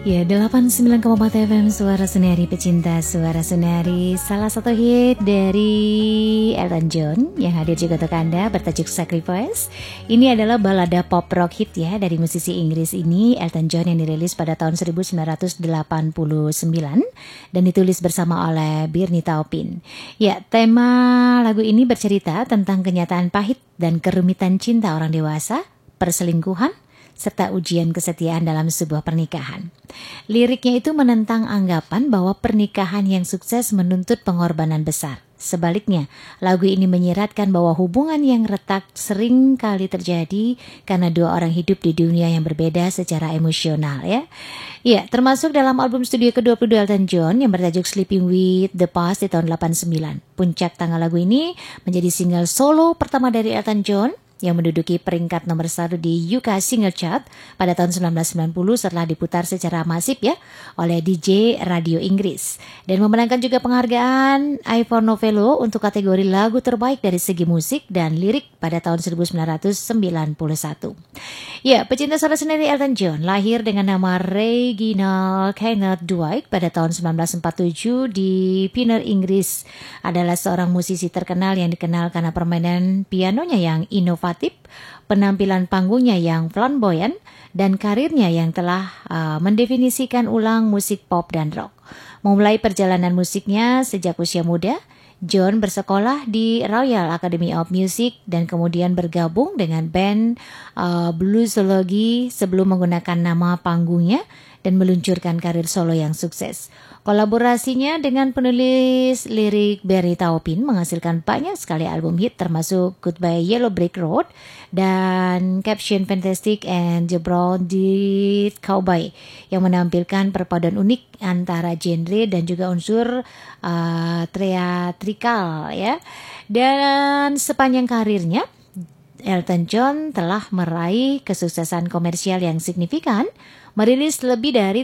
Ya, 89,4 FM Suara Sunari, pecinta Suara Sunari. Salah satu hit dari Elton John yang hadir juga untuk Anda bertajuk Sacrifice. Ini adalah balada pop rock hit ya dari musisi Inggris ini, Elton John, yang dirilis pada tahun 1989 dan ditulis bersama oleh Bernie Taupin. Ya, tema lagu ini bercerita tentang kenyataan pahit dan kerumitan cinta orang dewasa, perselingkuhan, serta ujian kesetiaan dalam sebuah pernikahan. Liriknya itu menentang anggapan bahwa pernikahan yang sukses menuntut pengorbanan besar. Sebaliknya, lagu ini menyiratkan bahwa hubungan yang retak sering kali terjadi karena dua orang hidup di dunia yang berbeda secara emosional ya. Ya, termasuk dalam album studio ke-22 Elton John yang bertajuk Sleeping with the Past di tahun 89. Puncak tanggal lagu ini menjadi single solo pertama dari Elton John yang menduduki peringkat nomor 1 di UK Single Chart pada tahun 1990 setelah diputar secara masif ya oleh DJ radio Inggris, dan memenangkan juga penghargaan Ivor Novello untuk kategori lagu terbaik dari segi musik dan lirik pada tahun 1991. Ya, pecinta suara sendiri, Elton John lahir dengan nama Reginald Kenneth Dwight pada tahun 1947 di Pinner, Inggris. Adalah seorang musisi terkenal yang dikenal karena permainan pianonya yang inovatif, penampilan panggungnya yang flamboyan, dan karirnya yang telah mendefinisikan ulang musik pop dan rock. Memulai perjalanan musiknya sejak usia muda, John bersekolah di Royal Academy of Music dan kemudian bergabung dengan band Bluesology sebelum menggunakan nama panggungnya dan meluncurkan karir solo yang sukses. Kolaborasinya dengan penulis lirik Bernie Taupin menghasilkan banyak sekali album hit termasuk Goodbye Yellow Brick Road dan Caption Fantastic and The Brown-Eyed Cowboy yang menampilkan perpaduan unik antara genre dan juga unsur teatrikal ya. Dan sepanjang karirnya, Elton John telah meraih kesuksesan komersial yang signifikan, merilis lebih dari